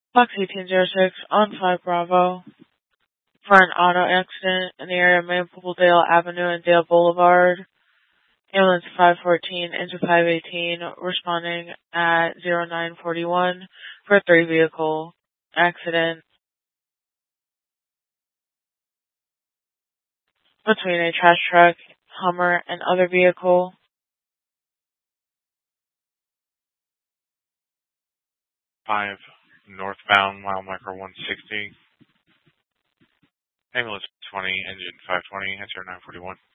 Fox 1806 on 5 Bravo for an auto accident in the area of Mapledale Avenue and Dale Boulevard. Ambulance 514 into 518 responding at 0941 for a 3-vehicle accident between a trash truck, Hummer, and other vehicle. 5 northbound, mile marker 160. Ambulance 20, engine 520, answer 941.